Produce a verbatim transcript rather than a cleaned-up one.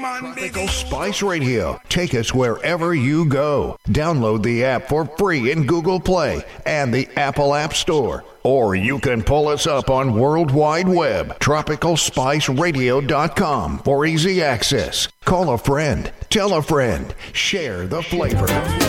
Tropical Spice Radio. Take us wherever you go. Download the app for free in Google Play and the Apple App Store. Or you can pull us up on World Wide Web, tropical spice radio dot com for easy access. Call a friend, tell a friend, share the flavor.